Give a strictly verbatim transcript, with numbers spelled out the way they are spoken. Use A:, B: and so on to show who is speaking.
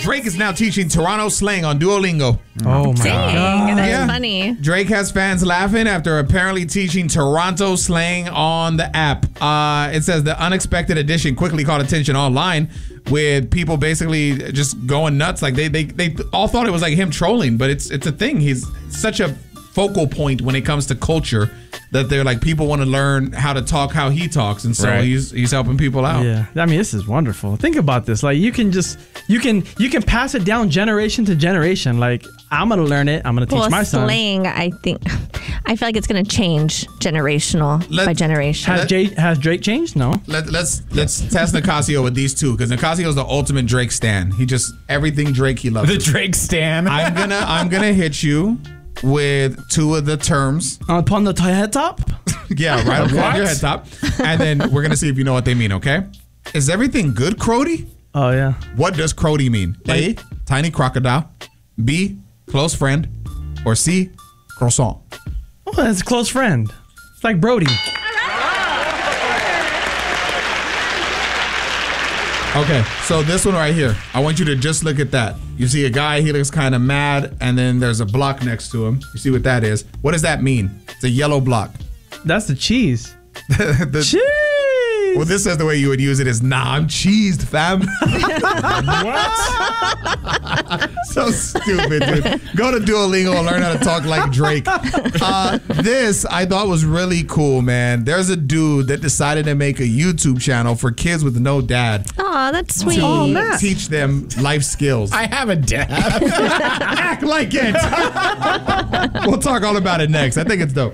A: Drake is now teaching Toronto slang on Duolingo.
B: Oh my
C: Dang,
B: god.
C: that's
A: Yeah.
C: funny.
A: Drake has fans laughing after apparently teaching Toronto slang on the app. Uh, it says the unexpected addition quickly caught attention online with people basically just going nuts. Like they they, they all thought it was like him trolling, but it's it's a thing. He's such a focal point when it comes to culture that they're like people want to learn how to talk how he talks, and so
B: Right.
A: he's he's helping people out.
B: Yeah, I mean, this is wonderful. Think about this. Like, you can just you can you can pass it down generation to generation. Like, I'm gonna learn it. I'm gonna teach
C: Well,
B: my son.
C: slang, I think, I feel like it's going to change generational
A: Let-
C: by generation.
B: Has Jay, has Drake changed? No.
A: Let, let's let's test Nicasio with these two because Nicasio is the ultimate Drake stan. He just everything Drake he loves.
D: The
A: it.
D: Drake stan.
A: I'm gonna I'm gonna hit you with two of the terms.
B: Upon the t- head top.
A: Yeah, right upon
D: What?
A: your head top, and then we're gonna see if you know what they mean. Okay, is everything good, Crody?
B: Oh yeah.
A: What does Crody mean? A, tiny crocodile. B, close friend. Or C, croissant.
B: Oh, that's a close friend. It's like Brody.
A: Okay, so this one right here, I want you to just look at that. You see a guy, he looks kind of mad, and then there's a block next to him. You see what that is? What does that mean? It's a yellow block.
B: That's the cheese.
A: The-
B: Cheese.
A: well, this says the way you would use it is, nah, I'm cheesed, fam. So stupid, dude. Go to Duolingo and learn how to talk like Drake. Uh, this I thought was really cool, man. There's a dude that decided to make a YouTube channel for kids with no dad
C: Aw, that's sweet.
A: to teach them life skills.
D: I have a dad.
A: Act like it. We'll talk all about it next. I think it's dope.